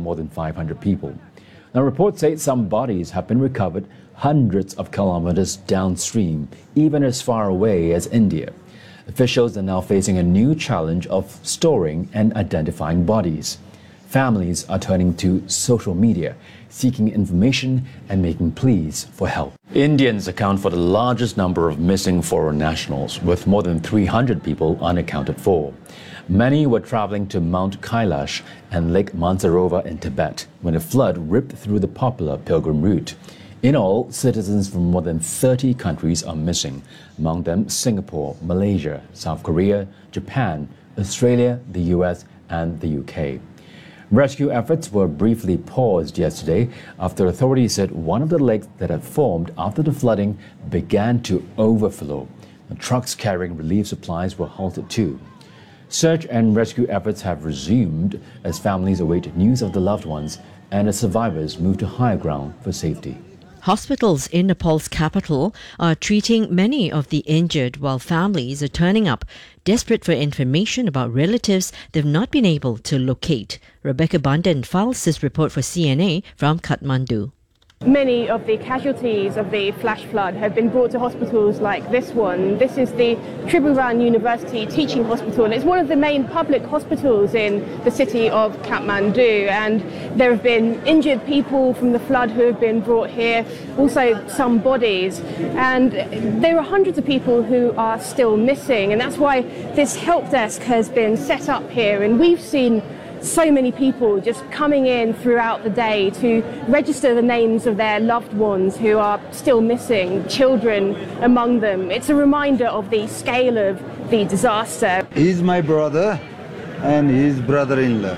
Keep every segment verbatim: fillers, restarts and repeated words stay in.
more than five hundred people. Now, reports say some bodies have been recovered hundreds of kilometers downstream, even as far away as India. Officials are now facing a new challenge of storing and identifying bodies. Families are turning to social media, seeking information and making pleas for help. Indians account for the largest number of missing foreign nationals, with more than three hundred people unaccounted for. Many were traveling to Mount Kailash and Lake Mansarovar in Tibet when a flood ripped through the popular pilgrim route. In all, citizens from more than thirty countries are missing, among them Singapore, Malaysia, South Korea, Japan, Australia, the U S and the U K. Rescue efforts were briefly paused yesterday after authorities said one of the lakes that had formed after the flooding began to overflow. The trucks carrying relief supplies were halted too. Search and rescue efforts have resumed as families await news of the loved ones and as survivors move to higher ground for safety. Hospitals in Nepal's capital are treating many of the injured while families are turning up, desperate for information about relatives they've not been able to locate. Rebecca Bundan files this report for C N A from Kathmandu. Many of the casualties of the flash flood have been brought to hospitals like this one. This is the Tribhuvan University Teaching Hospital. It's one of the main public hospitals in the city of Kathmandu, and there have been injured people from the flood who have been brought here, also some bodies, and there are hundreds of people who are still missing, and that's why this help desk has been set up here, and we've seen so many people just coming in throughout the day to register the names of their loved ones who are still missing, children among them. It's a reminder of the scale of the disaster. He's my brother and his brother-in-law.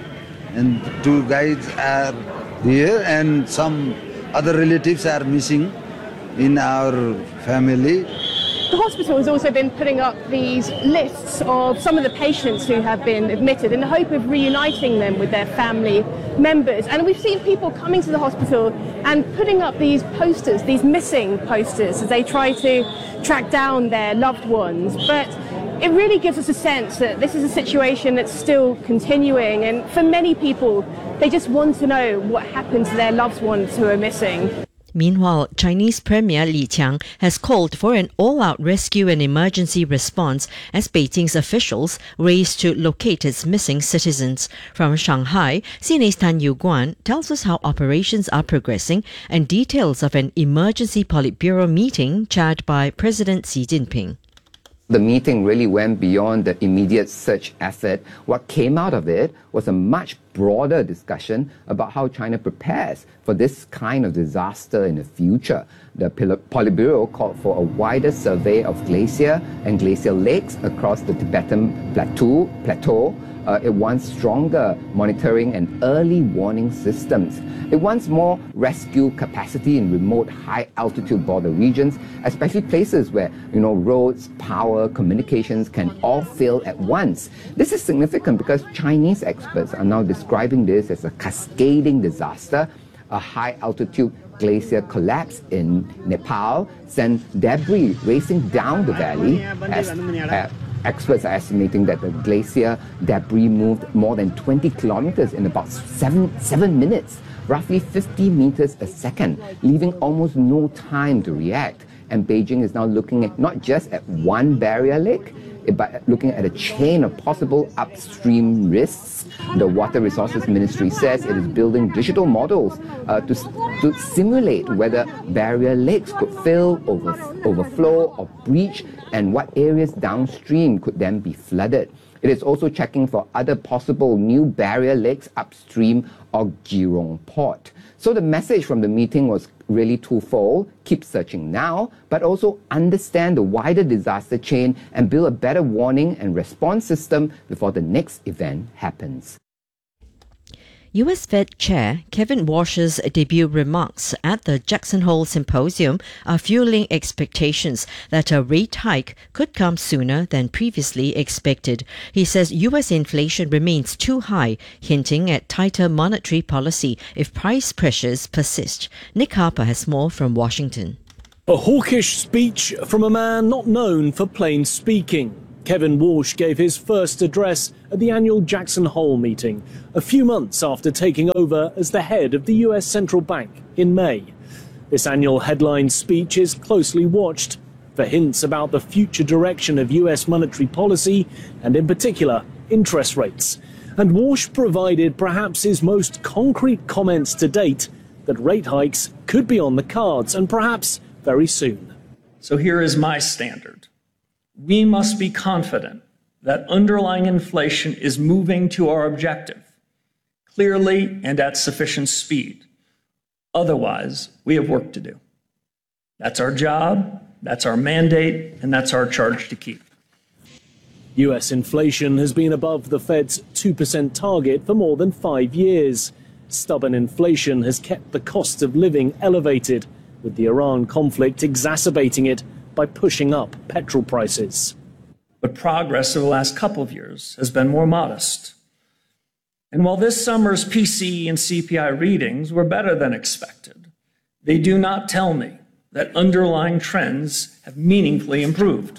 And two guys are here and some other relatives are missing in our family. The hospital has also been putting up these lists of some of the patients who have been admitted in the hope of reuniting them with their family members. And we've seen people coming to the hospital and putting up these posters, these missing posters, as they try to track down their loved ones. But it really gives us a sense that this is a situation that's still continuing. And for many people, they just want to know what happened to their loved ones who are missing. Meanwhile, Chinese Premier Li Qiang has called for an all-out rescue and emergency response as Beijing's officials race to locate its missing citizens. From Shanghai, C N A's Tan Yu-Guan tells us how operations are progressing and details of an emergency Politburo meeting chaired by President Xi Jinping. The meeting really went beyond the immediate search effort. What came out of it was a much broader discussion about how China prepares for this kind of disaster in the future. The Politburo called for a wider survey of glacier and glacial lakes across the Tibetan plateau. plateau. Uh, it wants stronger monitoring and early warning systems. It wants more rescue capacity in remote high-altitude border regions, especially places where, you know, roads, power, communications can all fail at once. This is significant because Chinese experts are now describing this as a cascading disaster. A high-altitude glacier collapse in Nepal sent debris racing down the valley as uh, experts are estimating that the glacier debris moved more than twenty kilometers in about seven, seven minutes, roughly fifty meters a second, leaving almost no time to react. And Beijing is now looking at not just at one barrier lake, but looking at a chain of possible upstream risks. The Water Resources Ministry says it is building digital models uh, to, to simulate whether barrier lakes could fill, over, overflow or breach, and what areas downstream could then be flooded. It is also checking for other possible new barrier lakes upstream of Jurong Port. So the message from the meeting was really twofold: keep searching now, but also understand the wider disaster chain and build a better warning and response system before the next event happens. U S Fed Chair Kevin Warsh's debut remarks at the Jackson Hole Symposium are fueling expectations that a rate hike could come sooner than previously expected. He says U S inflation remains too high, hinting at tighter monetary policy if price pressures persist. Nick Harper has more from Washington. A hawkish speech from a man not known for plain speaking. Kevin Walsh gave his first address at the annual Jackson Hole meeting, a few months after taking over as the head of the U S Central Bank in May. This annual headline speech is closely watched for hints about the future direction of U S monetary policy and, in particular, interest rates. And Walsh provided perhaps his most concrete comments to date that rate hikes could be on the cards, and perhaps very soon. So here is my standard. We must be confident that underlying inflation is moving to our objective, clearly and at sufficient speed. Otherwise, we have work to do. That's our job, that's our mandate, and that's our charge to keep. U S inflation has been above the Fed's two percent target for more than five years. Stubborn inflation has kept the cost of living elevated, with the Iran conflict exacerbating it by pushing up petrol prices. But progress over the last couple of years has been more modest. And while this summer's P C E and C P I readings were better than expected, they do not tell me that underlying trends have meaningfully improved.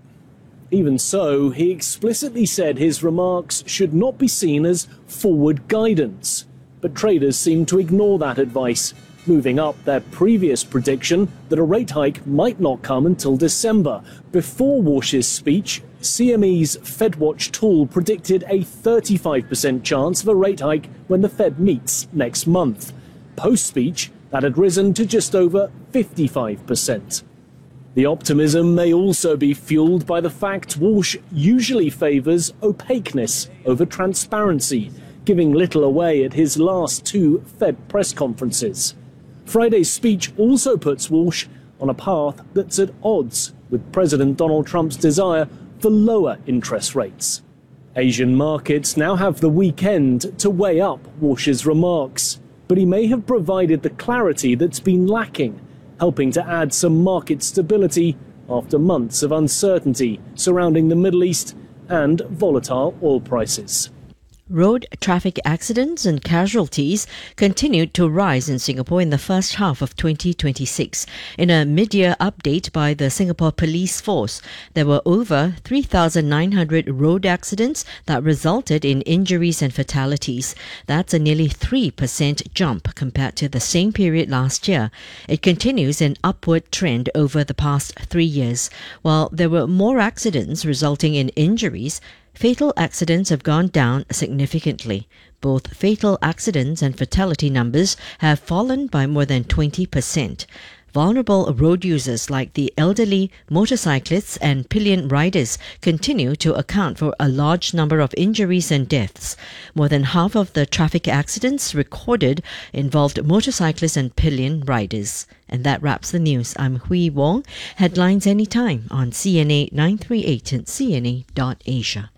Even so, he explicitly said his remarks should not be seen as forward guidance. But traders seem to ignore that advice, moving up their previous prediction that a rate hike might not come until December. Before Walsh's speech, C M E's FedWatch tool predicted a thirty-five percent chance of a rate hike when the Fed meets next month. Post-speech, that had risen to just over fifty-five percent. The optimism may also be fueled by the fact Walsh usually favours opaqueness over transparency, giving little away at his last two Fed press conferences. Friday's speech also puts Walsh on a path that's at odds with President Donald Trump's desire for lower interest rates. Asian markets now have the weekend to weigh up Walsh's remarks, but he may have provided the clarity that's been lacking, helping to add some market stability after months of uncertainty surrounding the Middle East and volatile oil prices. Road traffic accidents and casualties continued to rise in Singapore in the first half of twenty twenty-six. In a mid-year update by the Singapore Police Force, there were over three thousand nine hundred road accidents that resulted in injuries and fatalities. That's a nearly three percent jump compared to the same period last year. It continues an upward trend over the past three years. While there were more accidents resulting in injuries, fatal accidents have gone down significantly. Both fatal accidents and fatality numbers have fallen by more than twenty percent. Vulnerable road users like the elderly, motorcyclists and pillion riders continue to account for a large number of injuries and deaths. More than half of the traffic accidents recorded involved motorcyclists and pillion riders. And that wraps the news. I'm Hui Wong. Headlines anytime on C N A nine thirty-eight and C N A dot Asia.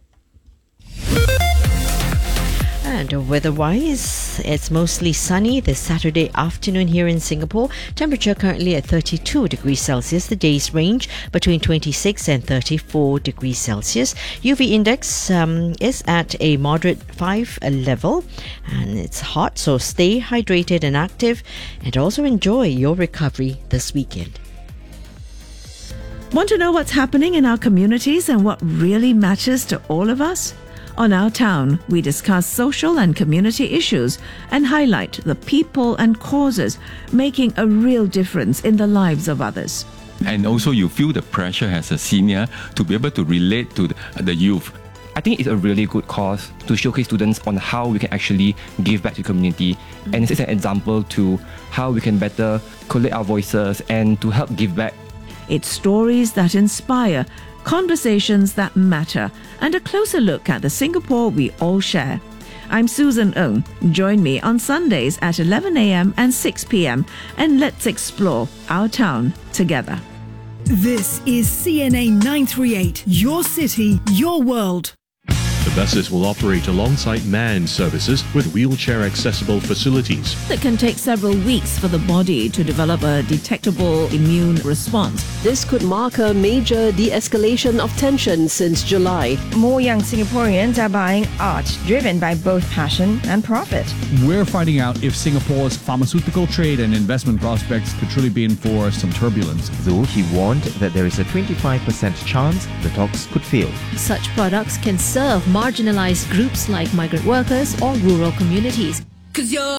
And weather-wise, it's mostly sunny this Saturday afternoon here in Singapore. Temperature currently at thirty-two degrees Celsius. The day's range between twenty-six and thirty-four degrees Celsius. U V index um, is at a moderate five level, and it's hot, so stay hydrated and active, and also enjoy your recovery this weekend. Want to know what's happening in our communities and what really matters to all of us? On Our Town, we discuss social and community issues and highlight the people and causes making a real difference in the lives of others. And also you feel the pressure as a senior to be able to relate to the, the youth. I think it's a really good cause to showcase students on how we can actually give back to the community. And this is an example to how we can better collate our voices and to help give back. It's stories that inspire, conversations that matter, and a closer look at the Singapore we all share. I'm Susan Ng. Join me on Sundays at eleven a.m. and six p.m. and let's explore our town together. This is C N A nine thirty-eight, your city, your world. The Buses will operate alongside manned services with wheelchair-accessible facilities. It can take several weeks for the body to develop a detectable immune response. This could mark a major de-escalation of tension since July. More young Singaporeans are buying art driven by both passion and profit. We're finding out if Singapore's pharmaceutical trade and investment prospects could truly be in for some turbulence. Though he warned that there is a twenty-five percent chance the talks could fail. Such products can serve marginalized groups like migrant workers or rural communities. 'Cause you're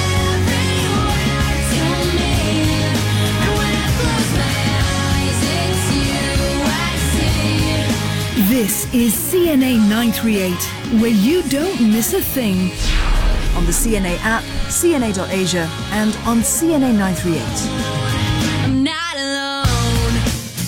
This is C N A nine thirty-eight, where you don't miss a thing. On the C N A app, C N A dot asia, and on C N A nine thirty-eight. I'm not alone.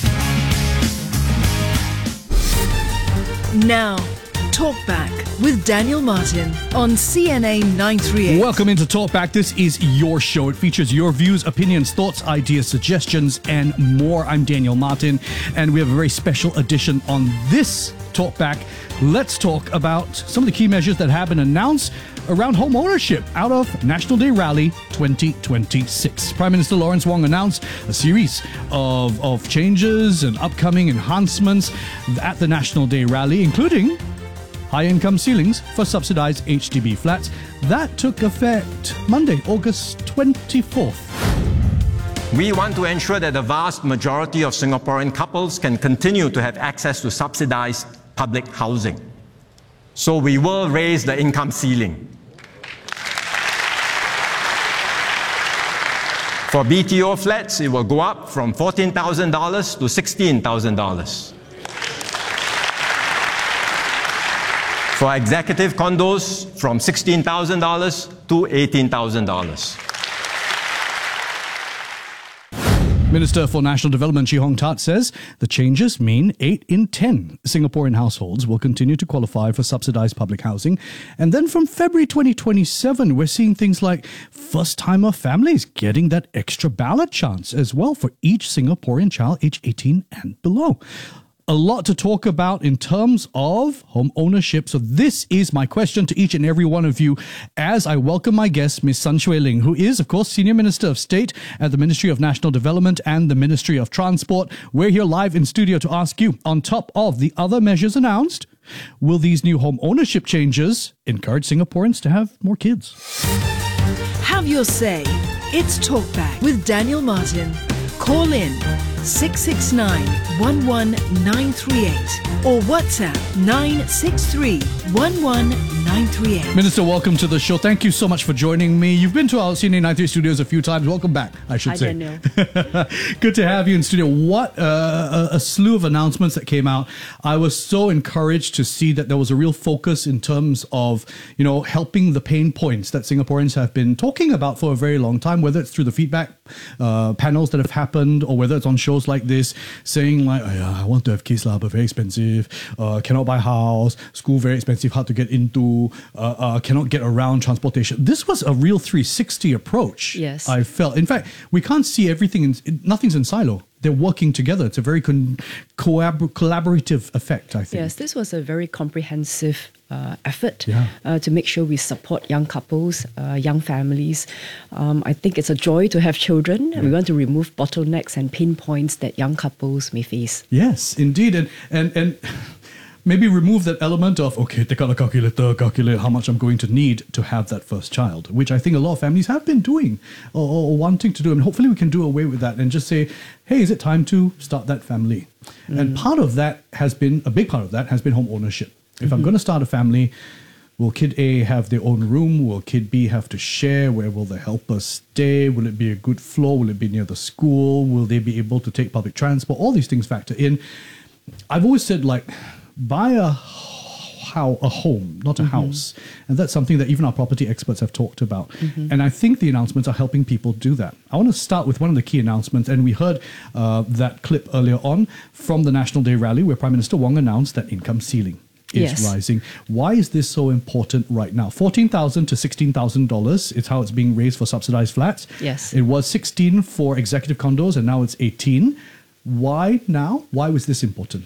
Now, Talkback with Daniel Martin on C N A nine thirty-eight. Welcome into Talkback. This is your show. It features your views, opinions, thoughts, ideas, suggestions, and more. I'm Daniel Martin, and we have a very special edition on this Talkback. Let's talk about some of the key measures that have been announced around home ownership out of National Day Rally twenty twenty-six. Prime Minister Lawrence Wong announced a series of, of changes and upcoming enhancements at the National Day Rally, including high-income ceilings for subsidised H D B flats. That took effect Monday, August twenty-fourth. We want to ensure that the vast majority of Singaporean couples can continue to have access to subsidised public housing. So we will raise the income ceiling. For B T O flats, it will go up from fourteen thousand dollars to sixteen thousand dollars. For executive condos, from sixteen thousand dollars to eighteen thousand dollars. Minister for National Development Chee Hong Tat says the changes mean eight in ten Singaporean households will continue to qualify for subsidised public housing. And then from February twenty twenty-seven, we're seeing things like first-timer families getting that extra ballot chance as well for each Singaporean child aged eighteen and below. A lot to talk about in terms of home ownership. So this is my question to each and every one of you as I welcome my guest, Miz Sun Xueling Ling, who is, of course, Senior Minister of State at the Ministry of National Development and the Ministry of Transport. We're here live in studio to ask you, on top of the other measures announced, will these new home ownership changes encourage Singaporeans to have more kids? Have your say. It's Talkback with Daniel Martin. Call in six six nine, one one nine three eight or WhatsApp nine six three, one one nine three eight. Minister, welcome to the show. Thank you so much for joining me. You've been to our C N A nine thirty studios a few times. Welcome back, I should Hi, say. Daniel. Good to have you in studio. What uh, a, a slew of announcements that came out. I was so encouraged to see that there was a real focus in terms of, you know, helping the pain points that Singaporeans have been talking about for a very long time, whether it's through the feedback uh, panels that have happened or whether it's on shows like this, saying like, oh, yeah, I want to have kids, lah, but very expensive, uh, cannot buy house, school very expensive, hard to get into, uh, uh, cannot get around, transportation. This was a real three sixty approach. Yes. I felt. In fact, we can't see everything, in, nothing's in silo. They're working together. It's a very con- collabor- collaborative effect, I think. Yes, this was a very comprehensive uh, effort yeah. uh, to make sure we support young couples, uh, young families. Um, I think it's a joy to have children. Yeah. We want to remove bottlenecks and pain points that young couples may face. Yes, indeed. And and and maybe remove that element of, okay, take out a calculator, calculate how much I'm going to need to have that first child, which I think a lot of families have been doing or, or wanting to do. And hopefully we can do away with that and just say, hey, is it time to start that family? Mm. And part of that has been, a big part of that has been home ownership. If mm-hmm. I'm going to start a family, will kid A have their own room? Will kid B have to share? Where will the helpers stay? Will it be a good floor? Will it be near the school? Will they be able to take public transport? All these things factor in. I've always said, like, buy a how a home, not a mm-hmm. house. And that's something that even our property experts have talked about. Mm-hmm. And I think the announcements are helping people do that. I want to start with one of the key announcements. And we heard uh, that clip earlier on from the National Day Rally where Prime Minister Wong announced that income ceiling is yes. rising. Why is this so important right now? fourteen thousand dollars to sixteen thousand dollars is how it's being raised for subsidized flats. Yes. It was sixteen for executive condos and now it's eighteen. Why now? Why was this important?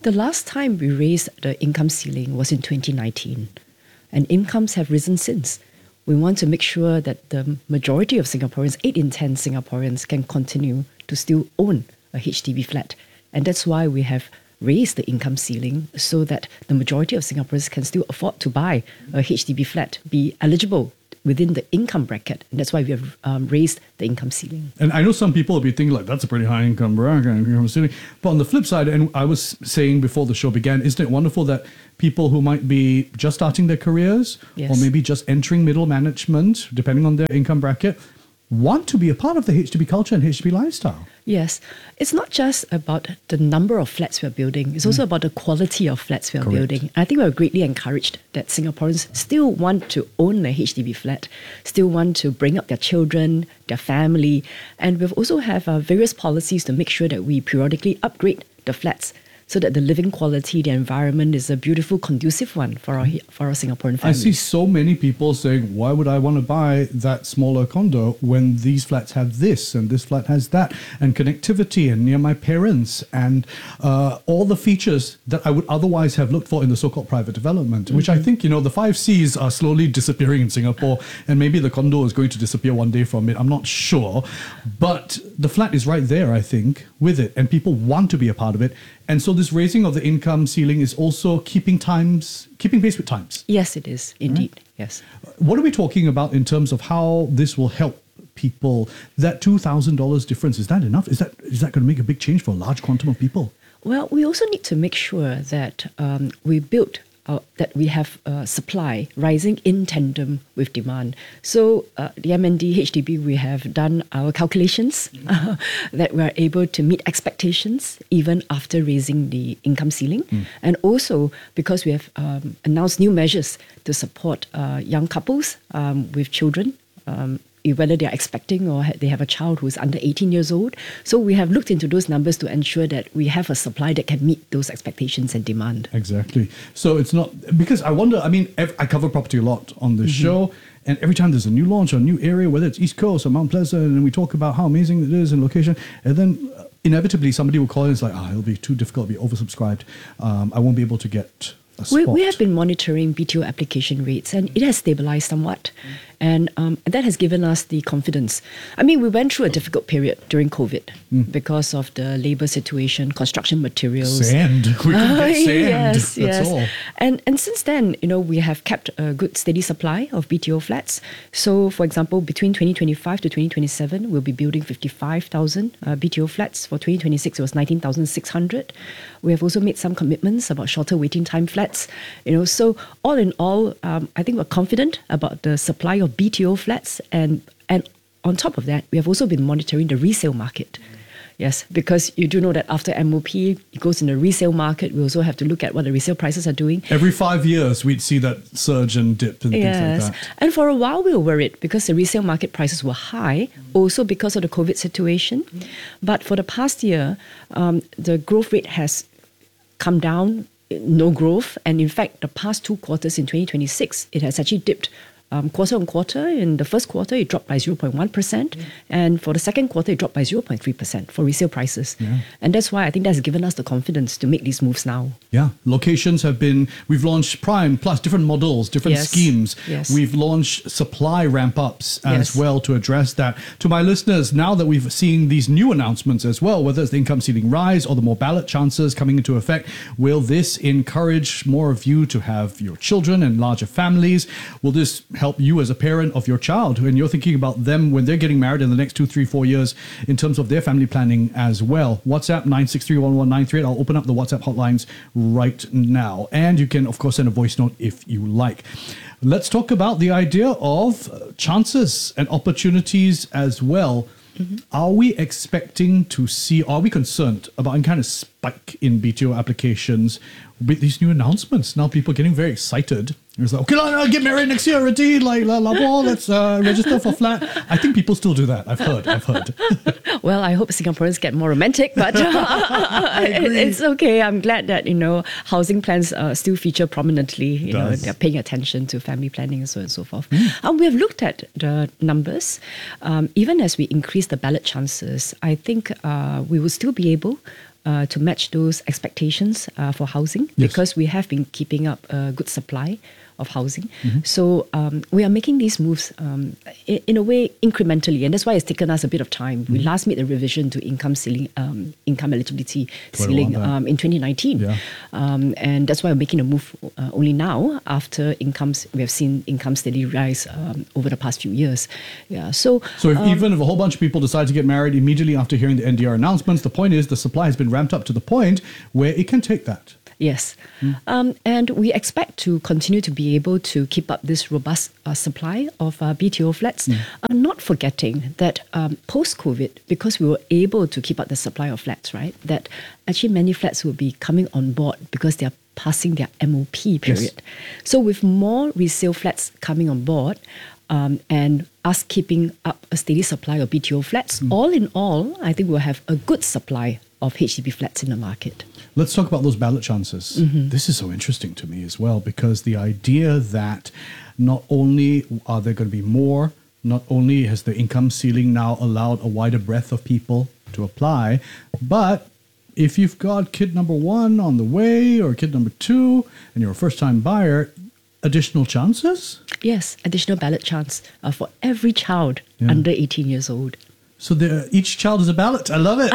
The last time we raised the income ceiling was in twenty nineteen, and incomes have risen since. We want to make sure that the majority of Singaporeans, eight in ten Singaporeans, can continue to still own a H D B flat. And that's why we have raised the income ceiling so that the majority of Singaporeans can still afford to buy a H D B flat, be eligible within the income bracket. And that's why we have um, raised the income ceiling. And I know some people will be thinking like, that's a pretty high income bracket, income ceiling. But on the flip side, and I was saying before the show began, isn't it wonderful that people who might be just starting their careers Yes. or maybe just entering middle management, depending on their income bracket, want to be a part of the H D B culture and H D B lifestyle? Yes. It's not just about the number of flats we're building. It's also about the quality of flats we're Correct. building. I think we're greatly encouraged that Singaporeans still want to own a H D B flat, still want to bring up their children, their family. And we've also have uh, various policies to make sure that we periodically upgrade the flats so that the living quality, the environment is a beautiful, conducive one for our for our Singaporean I families. see so many people saying, why would I want to buy that smaller condo when these flats have this and this flat has that and connectivity and near my parents and uh, all the features that I would otherwise have looked for in the so-called private development, which I think, you know, the five C's are slowly disappearing in Singapore and maybe the condo is going to disappear one day from it. I'm not sure. But the flat is right there, I think, with it, and people want to be a part of it. And so this raising of the income ceiling is also keeping times, keeping pace with times. Yes, it is, indeed. Yes. What are we talking about in terms of how this will help people? That two thousand dollars difference, is that enough? Is that is that going to make a big change for a large quantum of people? Well, we also need to make sure that um, we build uh, that we have uh, supply rising in tandem with demand. So uh, the M N D H D B, we have done our calculations uh, that we are able to meet expectations even after raising the income ceiling. Mm. And also because we have um, announced new measures to support uh, young couples um, with children, um, whether they are expecting or they have a child who is under eighteen years old. So we have looked into those numbers to ensure that we have a supply that can meet those expectations and demand. Exactly. So it's not, because I wonder, I mean, ev- I cover property a lot on this Mhm. show, and every time there's a new launch or a new area, whether it's East Coast or Mount Pleasant, and we talk about how amazing it is and location, and then uh, inevitably somebody will call in and it's like, ah, it'll be too difficult, it'll be oversubscribed. Um, I won't be able to get a spot. We, we have been monitoring B T O application rates and it has stabilized somewhat. And um, that has given us the confidence. I mean, we went through a difficult period during COVID Mm. because of the labor situation, construction materials. Sand. We couldn't Ah, get sand. Yes, That's yes. all. And, and since then, you know, we have kept a good steady supply of B T O flats. So, for example, between twenty twenty-five to twenty twenty-seven, we'll be building fifty-five thousand uh, B T O flats. For twenty twenty-six, it was nineteen thousand six hundred. We have also made some commitments about shorter waiting time flats. You know, so all in all, um, I think we're confident about the supply of B T O flats, and and on top of that, we have also been monitoring the resale market. Yes, because you do know that after M O P, it goes in the resale market. We also have to look at what the resale prices are doing. Every five years, we'd see that surge and dip and Yes, things like that. and for a while we were worried because the resale market prices were high, also because of the COVID situation. But for the past year, um, the growth rate has come down, no growth, and in fact, the past two quarters in twenty twenty-six, it has actually dipped. Um, quarter on quarter, in the first quarter, it dropped by zero point one percent. And for the second quarter, it dropped by zero point three percent for resale prices. Yeah. And that's why I think that's given us the confidence to make these moves now. Yeah, locations have been, we've launched Prime Plus, different models, different Yes. schemes. Yes. We've launched supply ramp ups as Yes. well to address that. To my listeners, now that we've seen these new announcements as well, whether it's the income ceiling rise or the more ballot chances coming into effect, will this encourage more of you to have your children and larger families? Will this help you as a parent of your child when you're thinking about them when they're getting married in the next two, three, four years in terms of their family planning as well? WhatsApp nine six three one one nine three eight. I'll open up the WhatsApp hotlines right now. And you can, of course, send a voice note if you like. Let's talk about the idea of uh, chances and opportunities as well. Mm-hmm. Are we expecting to see, are we concerned about any kind of spike in B T O applications with these new announcements? Now people are getting very excited. It's like, okay, I'll get married next year already. Like, la, la, blah, let's uh, register for flat. I think people still do that. I've heard, I've heard. Well, I hope Singaporeans get more romantic, but it, it's okay. I'm glad that, you know, housing plans uh, still feature prominently. You know, Does. they're paying attention to family planning and so on and so forth. Mm. Um, we have looked at the numbers. Um, even as we increase the ballot chances, I think uh, we will still be able uh, to match those expectations uh, for housing, Yes. because we have been keeping up a good supply of housing. Mhm. So um, we are making these moves um, in, in a way incrementally, and that's why it's taken us a bit of time. We Mhm. last made a revision to income ceiling, um, income eligibility Quite a ceiling while back. um, in twenty nineteen, Yeah. um, and that's why we're making a move uh, only now after incomes. We have seen income steadily rise um, over the past few years. Yeah, so So if, um, even if a whole bunch of people decide to get married immediately after hearing the N D R announcements, the point is the supply has been ramped up to the point where it can take that. Yes. Um, and we expect to continue to be able to keep up this robust uh, supply of uh, B T O flats, uh, not forgetting that um, post-COVID, because we were able to keep up the supply of flats, right, that actually many flats will be coming on board because they are passing their M O P period. So with more resale flats coming on board, um, and us keeping up a steady supply of B T O flats, all in all, I think we'll have a good supply of H D B flats in the market. Let's talk about those ballot chances. Mhm. This is so interesting to me as well, because the idea that not only are there going to be more, not only has the income ceiling now allowed a wider breadth of people to apply, but if you've got kid number one on the way or kid number two and you're a first-time buyer, additional chances? Yes, additional ballot chance uh, for every child Yeah. under eighteen years old. So the, each child is a ballot. I love it.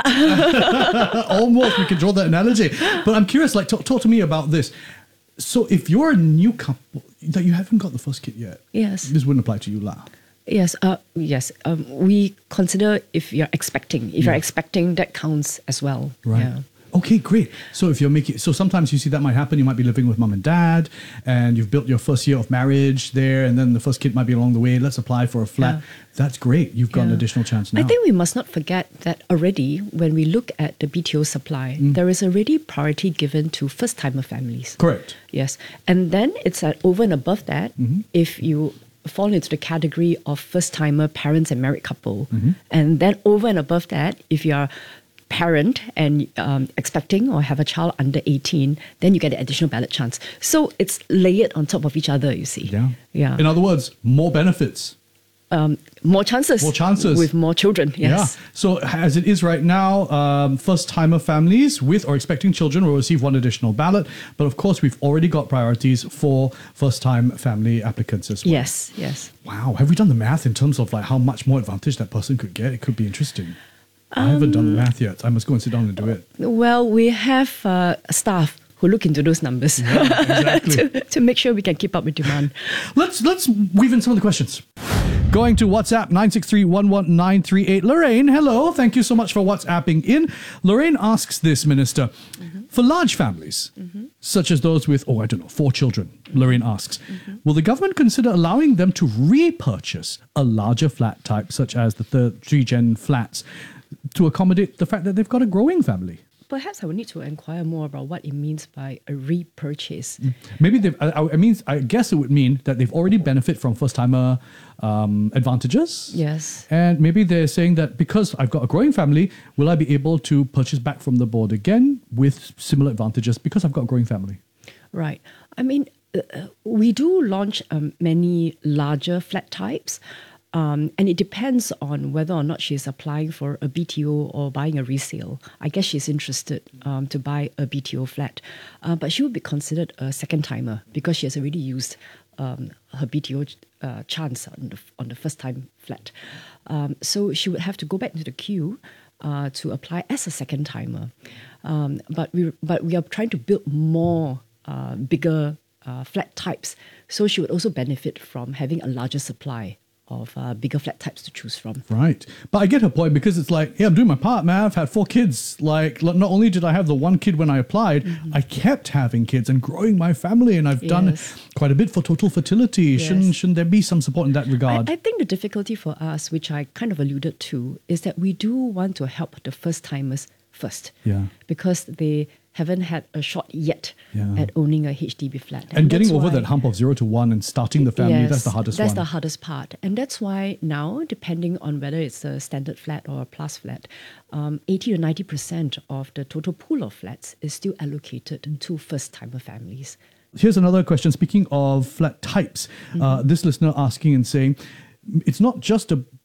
Almost, we can draw that analogy. But I'm curious, like, talk, talk to me about this. So if you're a new couple, that you haven't got the first kid yet, Yes. this wouldn't apply to you, lah. Yes, uh, yes. Um, we consider if you're expecting, if you're Yeah. expecting, that counts as well. Right. Yeah. Okay, great. So if you're making, so sometimes you see that might happen. You might be living with mom and dad, and you've built your first year of marriage there, and then the first kid might be along the way. Let's apply for a flat. Yeah. That's great. You've got an Yeah. additional chance now. I think we must not forget that already when we look at the B T O supply, Mm. there is already priority given to first-timer families. Correct. Yes. And then it's uh, over and above that, Mhm. if you fall into the category of first-timer parents and married couple. Mhm. And then over and above that, if you are parent and um, expecting or have a child under eighteen, then you get an additional ballot chance. So it's layered on top of each other, you see. Yeah. Yeah. In other words, more benefits. Um, more chances. More chances. With more children, yes. Yeah. So as it is right now, um, first-timer families with or expecting children will receive one additional ballot. But of course, we've already got priorities for first-time family applicants as well. Yes, yes. Wow. Have we done the math in terms of like how much more advantage that person could get? It could be interesting. I haven't done the math yet. I must go and sit down and do it. Well, we have uh, staff who look into those numbers exactly. to, to make sure we can keep up with demand. Let's let's weave in some of the questions. Going to WhatsApp nine six three, one one nine three eight. Lorraine, hello. Thank you so much for WhatsApping in. Lorraine asks this, Minister, for large families, such as those with, oh, I don't know, four children, Lorraine asks, will the government consider allowing them to repurchase a larger flat type, such as the third three-gen flats, to accommodate the fact that they've got a growing family? Perhaps I would need to inquire more about what it means by a repurchase. Maybe they've, I, I mean, I guess it would mean that they've already benefit from first-timer um, advantages. Yes. And maybe they're saying that because I've got a growing family, will I be able to purchase back from the board again with similar advantages because I've got a growing family? Right. I mean, uh, we do launch um, many larger flat types. Um, and it depends on whether or not she's applying for a B T O or buying a resale. I guess she's interested um, to buy a B T O flat. Uh, but she would be considered a second timer because she has already used um, her B T O uh, chance on the, on the first time flat. Um, so she would have to go back into the queue uh, to apply as a second timer. Um, but, we, but we are trying to build more uh, bigger uh, flat types. So she would also benefit from having a larger supply of uh, bigger flat types to choose from. Right. But I get her point because it's like, yeah, I'm doing my part, man. I've had four kids. Like, not only did I have the one kid when I applied, mm-hmm. I kept having kids and growing my family, and I've yes. done quite a bit for total fertility. Yes. Shouldn't, shouldn't there be some support in that regard? I, I think the difficulty for us, which I kind of alluded to, is that we do want to help the first-timers first. Yeah. Because they haven't had a shot yet yeah. at owning a H D B flat. And, and getting over why, that hump of zero to one and starting the family, yes, that's the hardest that's one. That's the hardest part. And that's why now, depending on whether it's a standard flat or a plus flat, um, eighty to ninety percent of the total pool of flats is still allocated to first-timer families. Here's another question. Speaking of flat types, mm-hmm. uh, this listener asking and saying, it's not just a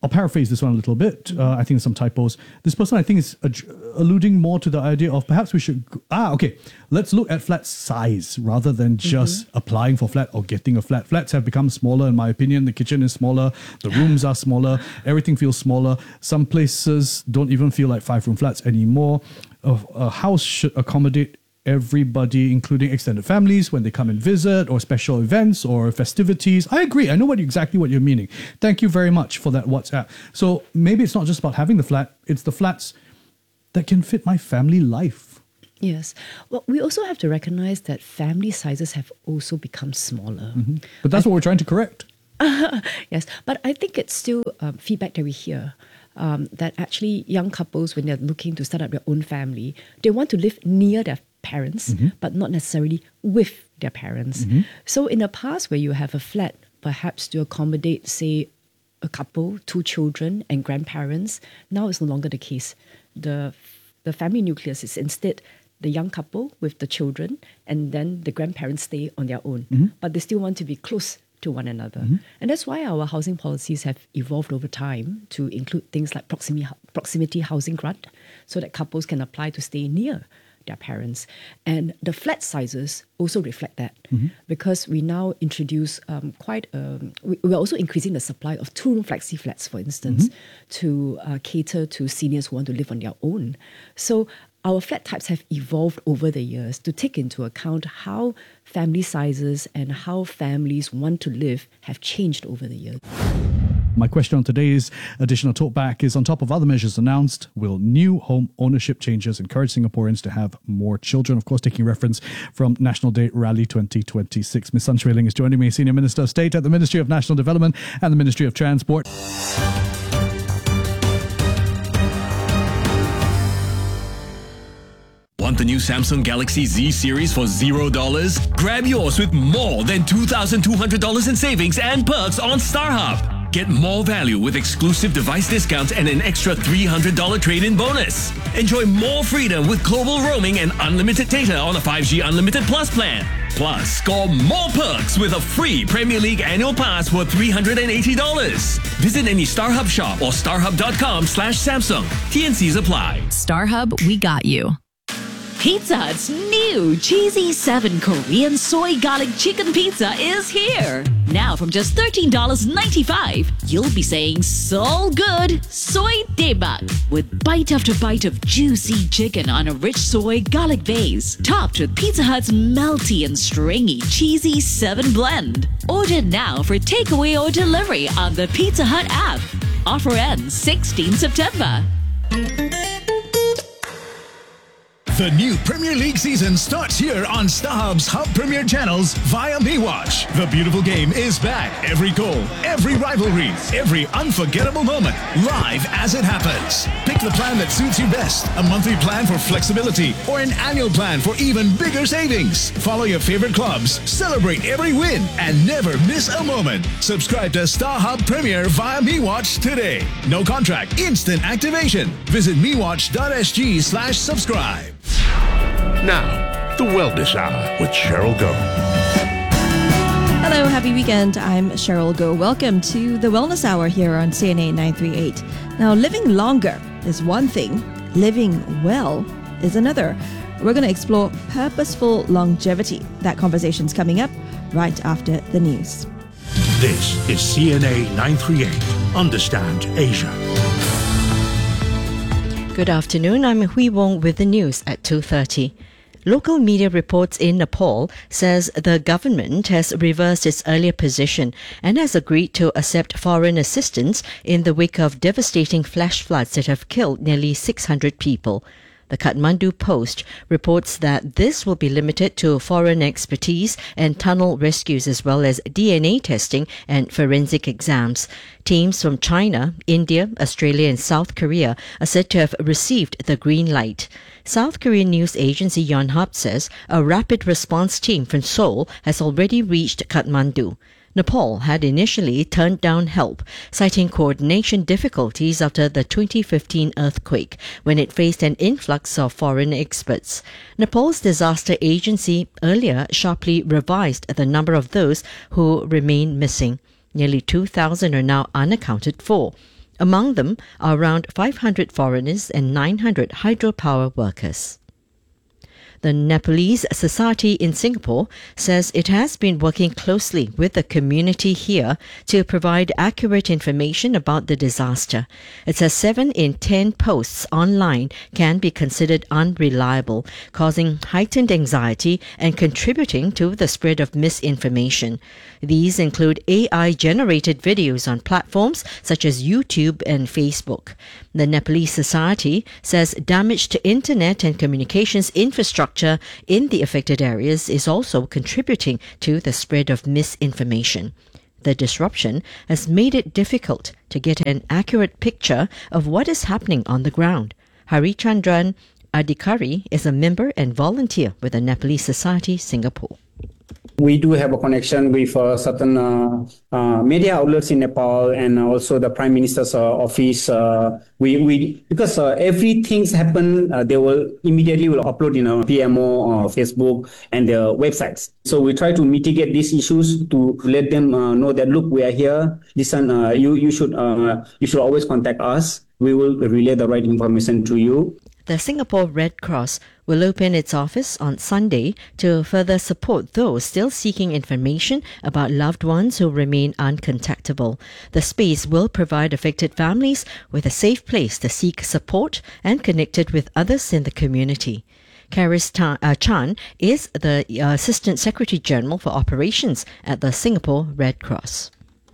I'll paraphrase this one a little bit. Uh, I think there's some typos. This person, I think, is ad- alluding more to the idea of perhaps we should... Go- ah, okay. Let's look at flat size rather than just mm-hmm. applying for flat or getting a flat. Flats have become smaller, in my opinion. The kitchen is smaller. The rooms are smaller. Everything feels smaller. Some places don't even feel like five-room flats anymore. A, a house should accommodate everybody, including extended families, when they come and visit, or special events or festivities. I agree. I know what exactly what you're meaning. Thank you very much for that WhatsApp. So maybe it's not just about having the flat, it's the flats that can fit my family life. Yes. Well, we also have to recognize that family sizes have also become smaller. Mm-hmm. But that's I, what we're trying to correct. Yes. But I think it's still um, feedback that we hear. Um, that actually young couples, when they're looking to start up their own family, they want to live near their parents, mm-hmm. but not necessarily with their parents. Mm-hmm. So in the past, where you have a flat, perhaps to accommodate, say, a couple, two children and grandparents, now it's no longer the case. The, the family nucleus is instead the young couple with the children, and then the grandparents stay on their own. Mm-hmm. But they still want to be close to one another. Mm-hmm. And that's why our housing policies have evolved over time to include things like proximity, proximity housing grant, so that couples can apply to stay near their parents. And the flat sizes also reflect that, mm-hmm. because we now introduce um, quite, um, we, we're also increasing the supply of two-room flexi flats, for instance, mm-hmm. to uh, cater to seniors who want to live on their own. So our flat types have evolved over the years to take into account how family sizes and how families want to live have changed over the years. My question on today's additional talkback is, on top of other measures announced, will new home ownership changes encourage Singaporeans to have more children? Of course, taking reference from National Day Rally twenty twenty-six. Miz Sun Shui Ling is joining me, Senior Minister of State at the Ministry of National Development and the Ministry of Transport. Want the new Samsung Galaxy Z series for zero dollars? Grab yours with more than two thousand two hundred dollars in savings and perks on StarHub. Get more value with exclusive device discounts and an extra three hundred dollars trade-in bonus. Enjoy more freedom with global roaming and unlimited data on a five G Unlimited Plus plan. Plus, score more perks with a free Premier League annual pass worth three hundred eighty dollars. Visit any StarHub shop or starhub.com slash Samsung. T N Cs apply. StarHub, we got you. Pizza Hut's new Cheesy seven Korean Soy Garlic Chicken Pizza is here. Now from just thirteen dollars and ninety-five cents, you'll be saying so good, soy daebak, with bite after bite of juicy chicken on a rich soy garlic base, topped with Pizza Hut's melty and stringy Cheesy seven blend. Order now for takeaway or delivery on the Pizza Hut app. Offer ends sixteenth September. The new Premier League season starts here on StarHub's Hub Premier channels via MeWatch. The beautiful game is back. Every goal, every rivalry, every unforgettable moment, live as it happens. Pick the plan that suits you best. A monthly plan for flexibility or an annual plan for even bigger savings. Follow your favorite clubs, celebrate every win, and never miss a moment. Subscribe to StarHub Premier via MeWatch today. No contract, instant activation. Visit mewatch.sg slash subscribe. Now, the Wellness Hour with Cheryl Goh. Hello, happy weekend. I'm Cheryl Goh. Welcome to the Wellness Hour here on C N A nine three eight. Now, living longer is one thing. Living well is another. We're going to explore purposeful longevity. That conversation's coming up right after the news. This is C N A nine three eight. Understand Asia. Good afternoon, I'm Hui Wong with the news at two thirty. Local media reports in Nepal says the government has reversed its earlier position and has agreed to accept foreign assistance in the wake of devastating flash floods that have killed nearly six hundred people. The Kathmandu Post reports that this will be limited to foreign expertise and tunnel rescues, as well as D N A testing and forensic exams. Teams from China, India, Australia and South Korea are said to have received the green light. South Korean news agency Yonhap says a rapid response team from Seoul has already reached Kathmandu. Nepal had initially turned down help, citing coordination difficulties after the twenty fifteen earthquake, when it faced an influx of foreign experts. Nepal's disaster agency earlier sharply revised the number of those who remain missing. Nearly two thousand are now unaccounted for. Among them are around five hundred foreigners and nine hundred hydropower workers. The Nepalese Society in Singapore says it has been working closely with the community here to provide accurate information about the disaster. It says seven in ten posts online can be considered unreliable, causing heightened anxiety and contributing to the spread of misinformation. These include A I-generated videos on platforms such as YouTube and Facebook. The Nepalese Society says damage to internet and communications infrastructure in the affected areas is also contributing to the spread of misinformation. The disruption has made it difficult to get an accurate picture of what is happening on the ground. Harichandran Adhikari is a member and volunteer with the Nepalese Society Singapore. We do have a connection with uh, certain uh, uh, media outlets in Nepal and also the Prime Minister's uh, office. Uh, we, we because uh, everything's happen, uh, they will immediately will upload in a P M O or Facebook and their websites. So we try to mitigate these issues to let them uh, know that look, we are here. Listen, uh, you you should uh, you should always contact us. We will relay the right information to you. The Singapore Red Cross will open its office on Sunday to further support those still seeking information about loved ones who remain uncontactable. The space will provide affected families with a safe place to seek support and connected with others in the community. Karis Ta- uh, Chan is the uh, Assistant Secretary General for Operations at the Singapore Red Cross.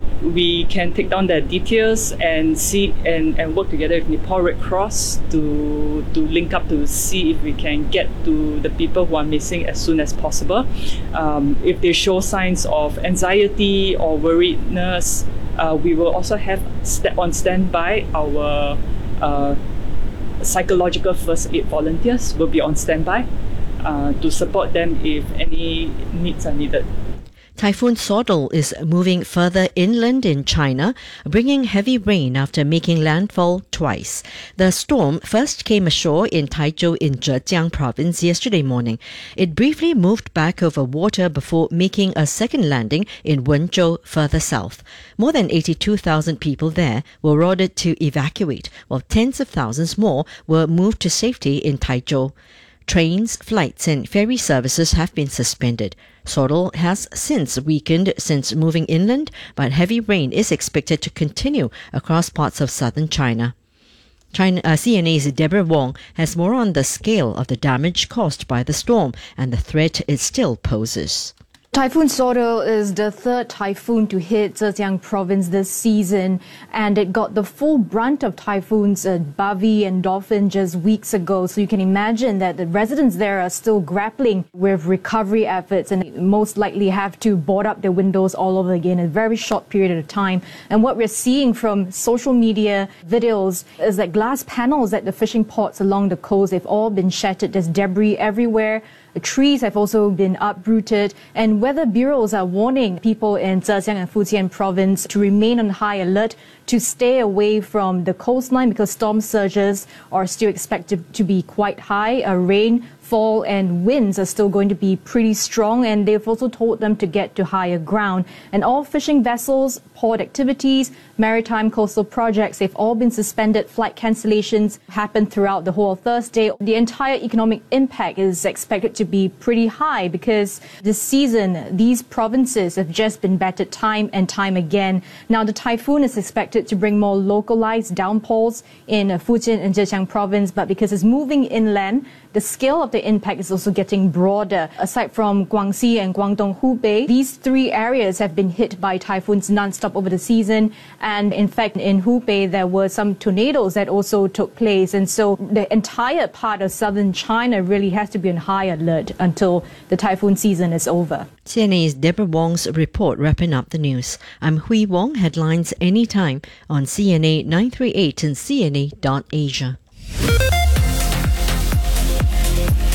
We can take down the details and see and, and work together with Nepal Red Cross to to link up to see if we can get to the people who are missing as soon as possible. Um, if they show signs of anxiety or worriedness, uh, we will also have st- on standby our uh, psychological first aid volunteers will be on standby uh, to support them if any needs are needed. Typhoon Sodal is moving further inland in China, bringing heavy rain after making landfall twice. The storm first came ashore in Taizhou in Zhejiang province yesterday morning. It briefly moved back over water before making a second landing in Wenzhou further south. More than eighty-two thousand people there were ordered to evacuate, while tens of thousands more were moved to safety in Taizhou. Trains, flights and ferry services have been suspended. Sodal has since weakened since moving inland, but heavy rain is expected to continue across parts of southern China. China uh, C N A's Deborah Wong has more on the scale of the damage caused by the storm and the threat it still poses. Typhoon Sodal is the third typhoon to hit Zhejiang province this season, and it got the full brunt of typhoons uh, Bavi and Dolphin just weeks ago. So you can imagine that the residents there are still grappling with recovery efforts and most likely have to board up their windows all over again in a very short period of time. And what we're seeing from social media videos is that glass panels at the fishing ports along the coast, they've all been shattered. There's debris everywhere. The trees have also been uprooted, and weather bureaus are warning people in Zhejiang and Fujian province to remain on high alert, to stay away from the coastline because storm surges are still expected to be quite high. Uh, rain, fall and winds are still going to be pretty strong, and they've also told them to get to higher ground. And all fishing vessels, port activities, maritime coastal projects, they've all been suspended. Flight cancellations happened throughout the whole Thursday. The entire economic impact is expected to be pretty high because this season, these provinces have just been battered time and time again. Now, the typhoon is expected to bring more localized downpours in Fujian and Zhejiang province, but because it's moving inland, the scale of the impact is also getting broader. Aside from Guangxi and Guangdong Hubei, these three areas have been hit by typhoons non-stop over the season. And in fact, in Hubei, there were some tornadoes that also took place. And so the entire part of southern China really has to be on high alert until the typhoon season is over. C N A's Deborah Wong's report wrapping up the news. I'm Hui Wong, headlines anytime on C N A nine three eight and C N A dot Asia.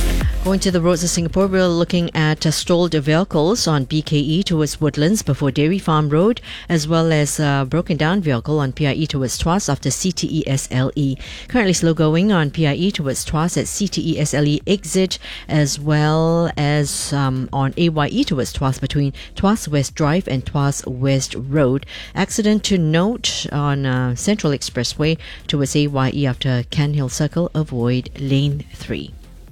Going to the roads of Singapore, we're looking at uh, stalled vehicles on B K E towards Woodlands before Dairy Farm Road, as well as a broken down vehicle on P I E towards Tuas after C T E S L E. Currently slow going on P I E towards Tuas at C T E S L E exit, as well as um, on A Y E towards Tuas between Tuas West Drive and Tuas West Road. Accident to note on uh, Central Expressway towards A Y E after Canhill Circle. Avoid lane three.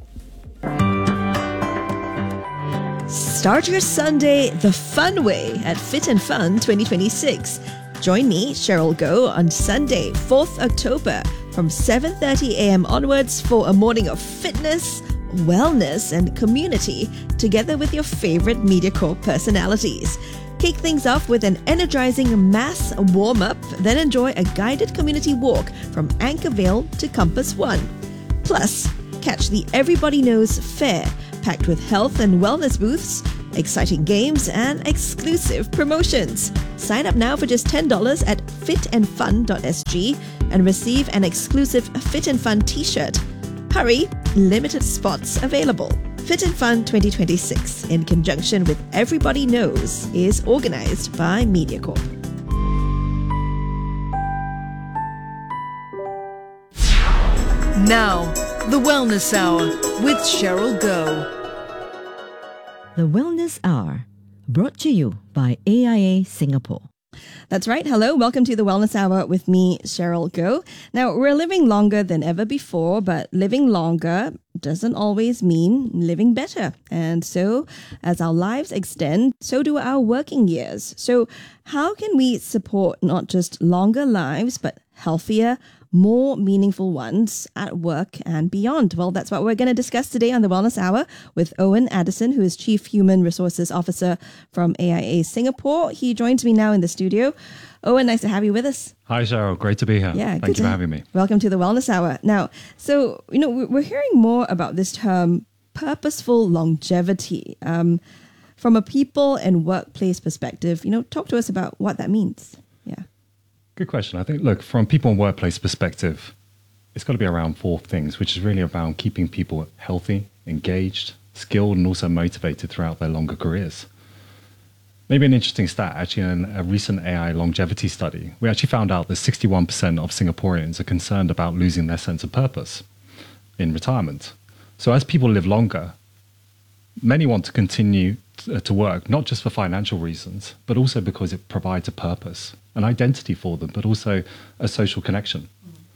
Start your Sunday the fun way at Fit and Fun twenty twenty-six. Join me, Cheryl Goh, on Sunday, fourth October from seven thirty a.m. onwards for a morning of fitness, wellness and community together with your favorite MediaCorp personalities. Kick things off with an energizing mass warm-up, then enjoy a guided community walk from Anchorvale to Compass One. Plus, catch the Everybody Knows Fair, packed with health and wellness booths, exciting games, and exclusive promotions. Sign up now for just ten dollars at fit and fun dot s g and receive an exclusive Fit and Fun t-shirt. Hurry, limited spots available. Fit and Fun twenty twenty-six, in conjunction with Everybody Knows, is organized by MediaCorp. Now, the Wellness Hour with Cheryl Goh. The Wellness Hour, brought to you by A I A Singapore. That's right. Hello. Welcome to the Wellness Hour with me, Cheryl Goh. Now, we're living longer than ever before, but living longer doesn't always mean living better. And so, as our lives extend, so do our working years. So, how can we support not just longer lives, but healthier, more meaningful ones at work and beyond? Well, that's what we're going to discuss today on the Wellness Hour with Owen Addison, who is Chief Human Resources Officer from A I A Singapore. He joins me now in the studio. Owen, nice to have you with us. Hi, Cheryl. Great to be here. Yeah, Thank you for having me. Welcome to the Wellness Hour. Now, so, you know, we're hearing more about this term, purposeful longevity. Um, from a people and workplace perspective, you know, talk to us about what that means. Yeah. Good question. I think, look, from people and workplace perspective, it's got to be around four things, which is really around keeping people healthy, engaged, skilled, and also motivated throughout their longer careers. Maybe an interesting stat, actually, in a recent A I longevity study, we actually found out that sixty-one percent of Singaporeans are concerned about losing their sense of purpose in retirement. So as people live longer, many want to continue to work, not just for financial reasons, but also because it provides a purpose, an identity for them, but also a social connection.